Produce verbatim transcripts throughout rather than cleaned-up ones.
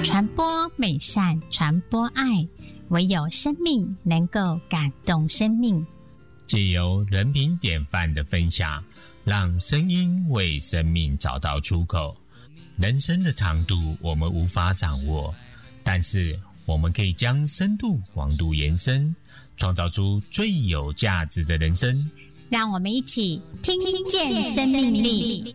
传播美善，传播爱，唯有生命能够感动生命。 藉由人品典范的分享，让声音为生命找到出口。人生的长度我们无法掌握，但是我们可以将深度广度延伸，创造出最有价值的人生。 让我们一起听听见生命力。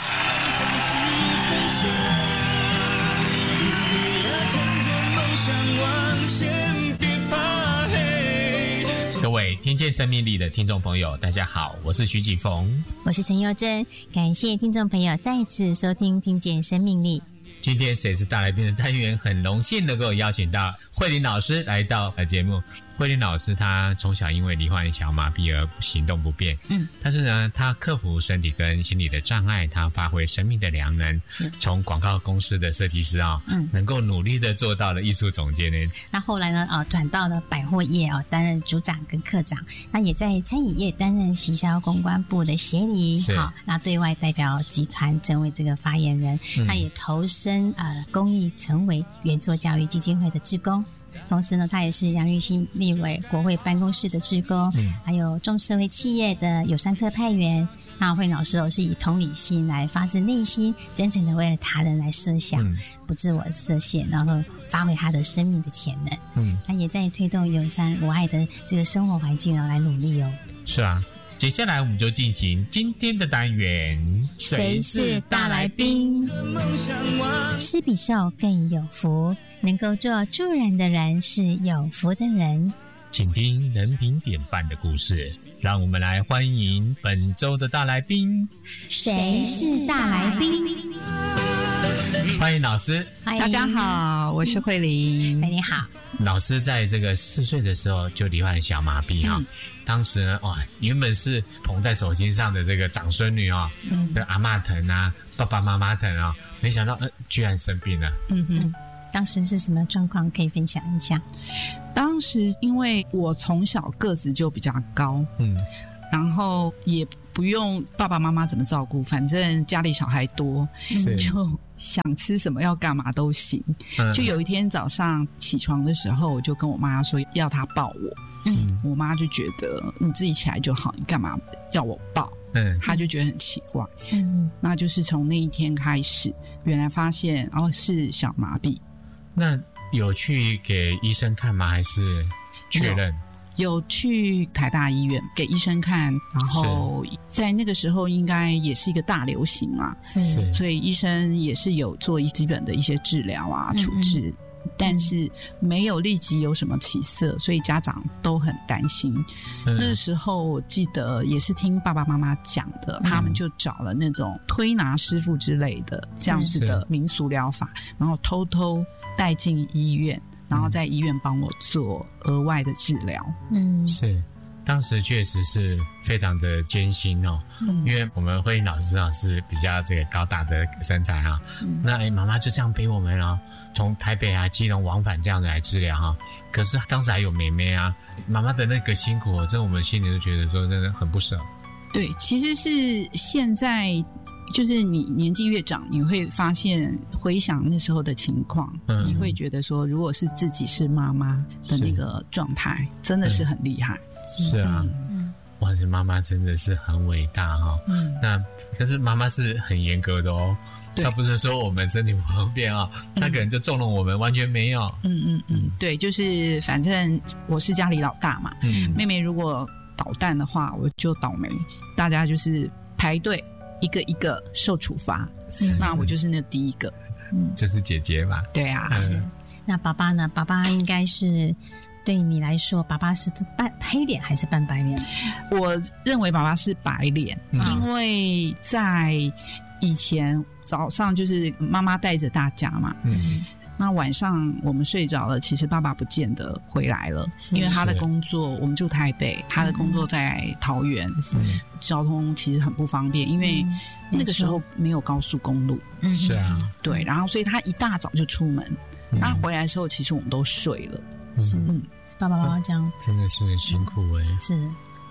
各位听见生命力的听众朋友，大家好，我是徐启逢， 我是陈佑珍，感谢听众朋友再次收听听见生命力。 今天谁是大来宾的单元，很荣幸能够邀请到慧玲老师来到节目。慧玲老师她从小因为罹患小麻痹而行动不便，嗯，但是呢，她克服身体跟心理的障碍，她发挥生命的良能，从广告公司的设计师啊、哦，嗯，能够努力的做到了艺术总监呢。 那后来呢，呃，转到了百货业哦，担任组长跟科长。那也在餐饮业担任行销公关部的协理，好，那对外代表集团成为这个发言人。嗯、他也投身呃公益，成为原作教育基金会的志工。同时呢，他也是杨玉兴立委国会办公室的志工，嗯，还有众社会企业的友善特派员。那慧老师哦，是以同理心来发自内心，真诚的为了他人来设想，嗯、不自我设限，然后发挥他的生命的潜能。嗯，他也在推动友善无爱的这个生活环境哦来努力哦。 是啊，接下来我们就进行今天的单元， 谁是大来宾？施比受更有福。能够做助人的人是有福的人。 请听人品典范的故事，让我们来欢迎本周的大来宾。 谁是大来宾？ 欢迎老师。 大家好，我是慧玲。 你好。 老师在这个四岁的时候就罹患小麻痹哈、哦嗯，当时呢，哇，原本是捧在手心上的这个长孙女哦，嗯，就阿嬷疼啊，爸爸妈妈疼啊、哦，没想到呃，居然生病了。 嗯哼。当时是什么状况？可以分享一下。 当时因为我从小个子就比较高，嗯，然后也不用爸爸妈妈怎么照顾，反正家里小孩多，就想吃什么要干嘛都行。就有一天早上起床的时候，我就跟我妈说要她抱我，嗯，我妈就觉得你自己起来就好，你干嘛要我抱？嗯，他就觉得很奇怪，嗯，那就是从那一天开始，原来发现哦是小麻痹。 那有去给医生看吗？还是确认？ 有, 有去台大医院给医生看，然后在那个时候应该也是一个大流行嘛，是，所以医生也是有做基本的一些治疗啊、处置，嗯、但是没有立即有什么起色，所以家长都很担心。嗯、那时候我记得也是听爸爸妈妈讲的，嗯、他们就找了那种推拿师傅之类的这样子的民俗疗法，然后偷偷带进医院，然后在医院帮我做额外的治疗。 嗯，是，当时确实是非常的艰辛哦，嗯、因为我们慧玲老师啊是比较这个高大的身材啊，嗯、那哎妈妈就这样陪我们啊，从台北啊、基隆往返这样子来治疗哈、啊。可是当时还有妹妹啊，妈妈的那个辛苦，真的我们心里都觉得说真的很不舍。 对，其实是现在。就是你年纪越长，你会发现回想那时候的情况，嗯、你会觉得说，如果是自己是妈妈的那个状态，真的是很厉害。 嗯、是啊，嗯、哇，这妈妈真的是很伟大哈、哦。嗯，那可是妈妈是很严格的哦，她不是说我们身体不方便啊、哦，她可能就纵容我们，完全没有。 嗯嗯嗯，对，就是反正我是家里老大嘛，嗯，妹妹如果捣蛋的话，我就倒霉，大家就是排队。一个一个受处罚，那我就是那第一个。 嗯，这是姐姐嘛？ 对啊， 是。那爸爸呢？爸爸应该是对你来说，爸爸是半黑脸还是半白脸？ 我认为爸爸是白脸，嗯、因为在以前早上就是妈妈带着大家嘛，嗯。那晚上我们睡着了，其实爸爸不见得回来了，因为他的工作，我们住台北，他的工作在桃园，嗯、交通其实很不方便，因为那个时候没有高速公路。 嗯，是啊， 对，然后所以他一大早就出门，嗯、他回来的时候，其实我们都睡了。 是，嗯，爸爸妈妈这样真的是很辛苦哎、欸。 是。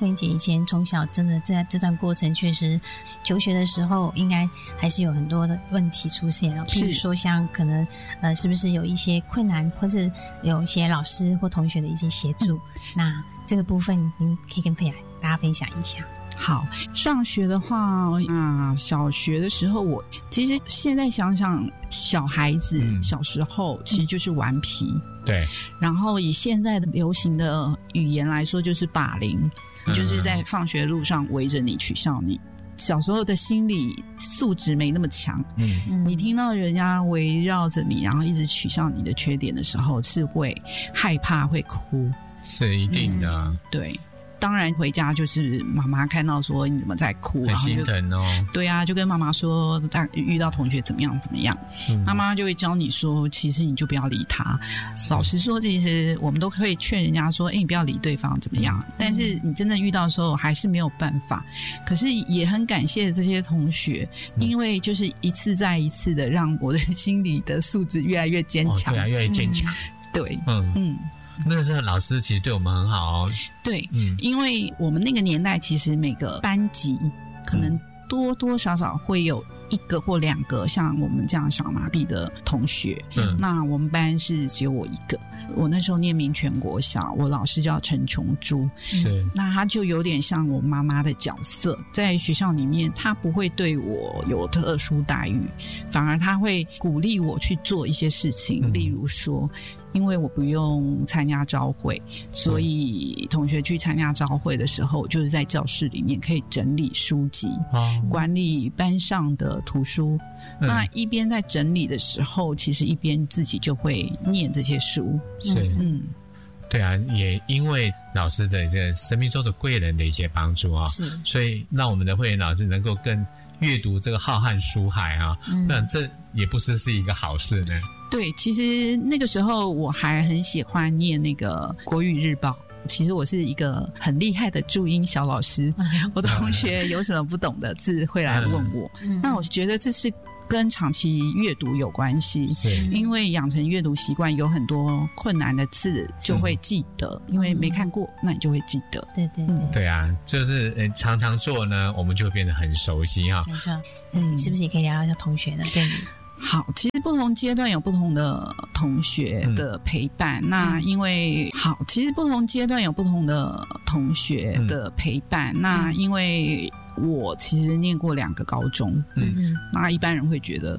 慧玲姐以前从小真的在这段过程，确实求学的时候应该还是有很多的问题出现了，譬如说像可能呃是不是有一些困难，或是有一些老师或同学的一些协助，嗯、那这个部分您可以跟大家分享一下。 好，上学的话，啊，小学的时候我其实现在想想，小孩子、嗯、小时候其实就是顽皮， 对。 然后以现在的流行的语言来说，就是霸凌，嗯、就是在放学路上围着你取笑你。小时候的心理素质没那么强，嗯，你听到人家围绕着你，然后一直取笑你的缺点的时候，是会害怕，会哭， 是一定的， 嗯、对。当然回家就是妈妈看到说你怎么在哭， 很心疼哦。 对啊，就跟妈妈说遇到同学怎么样怎么样，嗯、妈妈就会教你说，其实你就不要理他。老实说，其实我们都会劝人家说，哎，你不要理对方怎么样。嗯、但是你真的遇到的时候，还是没有办法。可是也很感谢这些同学，嗯、因为就是一次再一次的让我的心理的素质越来越坚强， 哦、对啊，越来越坚强。 嗯、对， 嗯嗯。那个时候老师其实对我们很好哦。 对，嗯，因为我们那个年代其实每个班级可能多多少少会有一个或两个像我们这样小麻痹的同学，嗯，那我们班是只有我一个。我那时候念民权国小，我老师叫陈琼珠， 是， 那他就有点像我妈妈的角色，在学校里面他不会对我有特殊待遇，反而他会鼓励我去做一些事情，嗯、例如说因为我不用参加朝会，所以同学去参加朝会的时候，就是在教室里面可以整理书籍，哦、管理班上的图书。嗯、那一边在整理的时候，其实一边自己就会念这些书。 是，嗯，对啊，也因为老师的这个生命中的贵人的一些帮助啊，是，所以让我们的慧妍老师能够更阅读这个浩瀚书海啊，嗯、那这也不是是一个好事呢。 对，其实那个时候我还很喜欢念那个国语日报。其实我是一个很厉害的注音小老师，我的同学有什么不懂的字会来问我。嗯、那我觉得这是跟长期阅读有关系，因为养成阅读习惯，有很多困难的字就会记得，因为没看过，那你就会记得。 对对对， 对啊，就是呃常常做呢，我们就会变得很熟悉哈。 没错，嗯，是不是也可以聊聊一下同学呢？对你。 好，其实不同阶段有不同的同学的陪伴。嗯、那因为好，其实不同阶段有不同的同学的陪伴。嗯、那因为我其实念过两个高中，嗯，那一般人会觉得